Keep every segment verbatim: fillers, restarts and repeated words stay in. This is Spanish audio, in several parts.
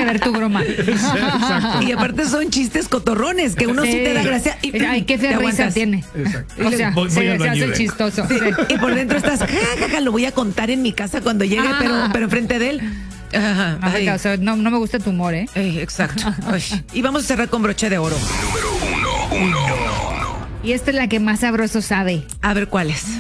de ver tu broma. Exacto. Y aparte son chistes cotorrones, que uno sí, sí te da gracia. Y, Ay, qué fea risa tiene. Exacto. O sea, voy, voy se, se hace chistoso. Sí. Sí. Y por dentro estás, jajaja, lo voy a contar en mi casa cuando llegue, ah. pero, pero enfrente de él. Ajá, ay. O sea, no, no me gusta tu humor, ¿eh? Ay, exacto. Ay. Y vamos a cerrar con broche de oro. Número uno, uno, uno. Y esta es la que más sabroso sabe. A ver, ¿cuál es?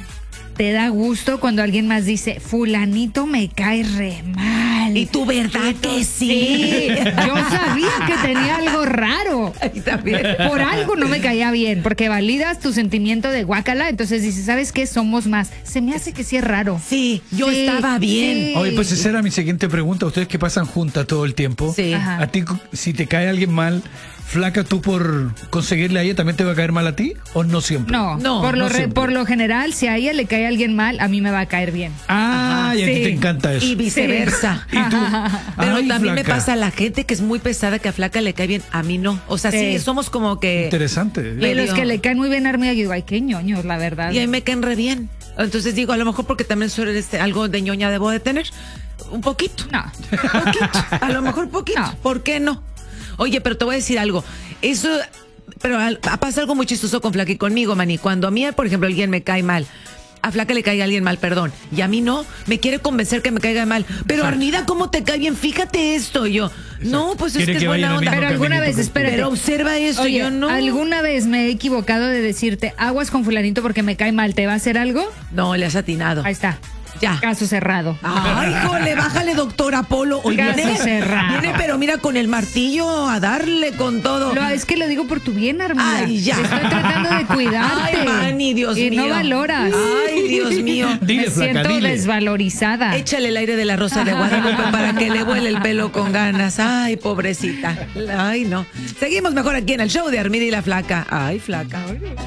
Te da gusto cuando alguien más dice, fulanito me cae re mal. Y tú, ¿verdad que sí? Sí, yo sabía que tenía algo raro. Ahí también. Por algo no me caía bien, porque validas tu sentimiento de guácala, entonces dices, ¿sabes qué? Somos más. Se me hace que sí es raro. Sí, yo sí, estaba bien. Sí. Oye, pues esa era mi siguiente pregunta. Ustedes que pasan juntas todo el tiempo. Sí. A ti, si te cae alguien mal, flaca, ¿tú por conseguirle a ella también te va a caer mal a ti? ¿O no siempre? No, no por, lo no re, por lo general, si a ella le cae alguien mal, a mí me va a caer bien. Ah, Ajá, y a sí. ti te encanta eso. Y viceversa. Sí. ¿Y tú? Pero Ay, también flaca. me pasa a la gente que es muy pesada, que a flaca le cae bien, a mí no. O sea, sí, sí somos como que... Interesante. Y los que le caen muy bien a Armida, yo digo, ay, qué ñoños, la verdad. Y a mí me caen re bien. Entonces digo, a lo mejor porque también soy este, algo de ñoña debo de tener. Un poquito. No. Un poquito. A lo mejor poquito. No. ¿Por qué no? Oye, pero te voy a decir algo. Eso, pero pasa algo muy chistoso con Flaca y conmigo, Manny. Cuando a mí, por ejemplo, alguien me cae mal, a Flaca le cae a alguien mal, perdón, y a mí no, me quiere convencer que me caiga mal. Pero Armida, ¿cómo te cae bien? Fíjate esto. Y yo, Exacto. no, pues es que, que es buena onda. Pero alguna vez, espérate. Pero observa esto. Oye, yo no. ¿alguna vez me he equivocado de decirte, aguas con fulanito porque me cae mal, ¿te va a hacer algo? No, le has atinado. Ahí está. Ya. Caso cerrado. Ay, jole, bájale, doctor Apolo. Hoy Caso viene, cerrado. Viene, pero mira, con el martillo a darle con todo. No, es que lo digo por tu bien, Armida. Ay, ya. Estoy tratando de cuidarte. Ay, Manny, Dios y mío. Y no valoras. Ay, Dios mío. Dile, Me flaca, siento dile. desvalorizada. Échale el aire de la Rosa de Guadalupe para que le vuele el pelo con ganas. Ay, pobrecita. Ay, no. Seguimos mejor aquí en el show de Armida y la Flaca. Ay, Flaca.